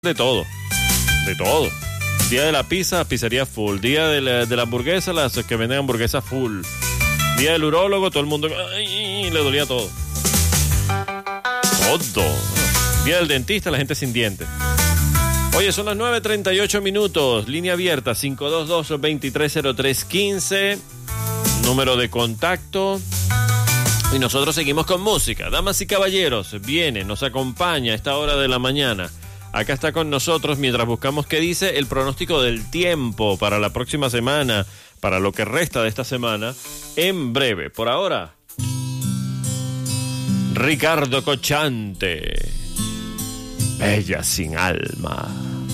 de todo, de todo. Día de la pizza, pizzería full. Día de la hamburguesa, las que venden hamburguesas full. Día del urólogo, todo el mundo le dolía todo. Todo. Día del dentista, la gente sin dientes. Oye, son las 9:38 minutos. Línea abierta, 522-230315. Número de contacto. Y nosotros seguimos con música. Damas y caballeros, viene, nos acompaña a esta hora de la mañana. Acá está con nosotros mientras buscamos qué dice el pronóstico del tiempo para la próxima semana, para lo que resta de esta semana, en breve. Por ahora, Ricardo Cochante, Bella sin alma.